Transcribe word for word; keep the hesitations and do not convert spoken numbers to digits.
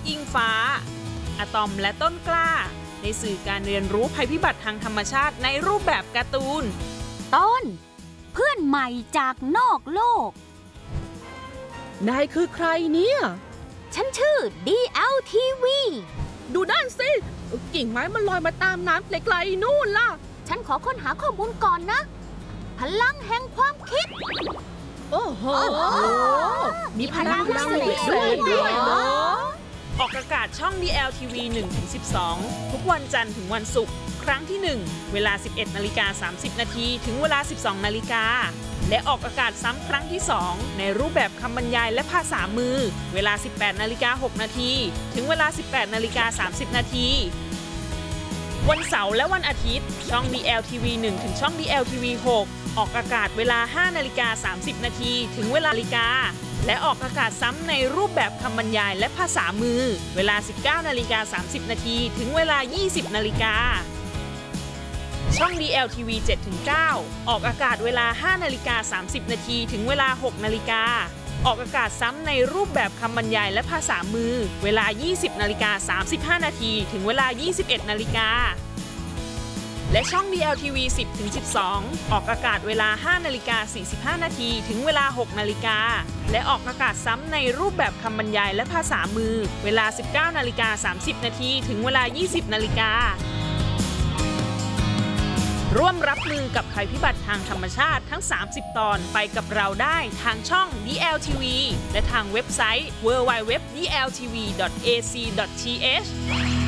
อิงฟ้าอะตอมและต้นกล้าในสื่อการเรียนรู้ภัยพิบัติทางธรรมชาติในรูปแบบการ์ตูนต้นเพื่อนใหม่จากนอกโลกนายคือใครเนี่ยฉันชื่อ ดี แอล ที วีดูด้านสิกิ่งไม้มันลอยมาตามน้ำไกลๆนู่นล่ะฉันขอค้นหาข้อมูลก่อนนะพลังแห่งความคิดโอ้โหมีพลังพิเศษด้วยเหรอออกอากาศช่อง ดี แอล ที วี หนึ่งถึงสิบสอง ทุกวันจันทร์ถึงวันศุกร์ครั้งที่ หนึ่ง เวลา สิบเอ็ดนาฬิกาสามสิบนาทีถึงเวลา สิบสองนาฬิกาและออกอากาศซ้ำครั้งที่ สอง ในรูปแบบคำบรรยายและภาษามือเวลา สิบแปดนาฬิกาหกนาทีถึงเวลา สิบแปดนาฬิกาสามสิบนาทีวันเสาร์และวันอาทิตย์ช่อง ดี แอล ที วี หนึ่ง ถึงช่อง ดี แอล ที วี หก ออกอากาศเวลา ห้านาฬิกาสามสิบนาทีถึงเวลานาฬิกาและออกอากาศซ้ำในรูปแบบคำบรรยายและภาษามือเวลา สิบเก้านาฬิกาสามสิบนาทีถึงเวลา ยี่สิบนาฬิกาช่อง ดี แอล ที วี เจ็ดถึงเก้า ออกอากาศเวลา ห้านาฬิกาสามสิบนาทีถึงเวลา หกนาฬิกาออกอากาศซ้ำในรูปแบบคำบรรยายและภาษามือเวลา ยี่สิบนาฬิกาสามสิบห้านาทีถึงเวลา ยี่สิบเอ็ดนาฬิกาและช่อง ดี แอล ที วี สิบถึงสิบสอง ออกอากาศเวลา ห้านาฬิกาสี่สิบห้านาทีถึงเวลา หกนาฬิกาและออกอากาศซ้ำในรูปแบบคำบรรยายและภาษามือเวลา สิบเก้านาฬิกาสามสิบนาทีถึงเวลา ยี่สิบนาฬิการ่วมรับมือกับภัยพิบัติทางธรรมชาติทั้ง สามสิบ ตอนไปกับเราได้ทางช่อง ดี แอล ที วี และทางเว็บไซต์ ดับเบิลยู ดับเบิลยู ดับเบิลยู ดอท ดี แอล ที วี ดอท เอ ซี ดอท ที เอช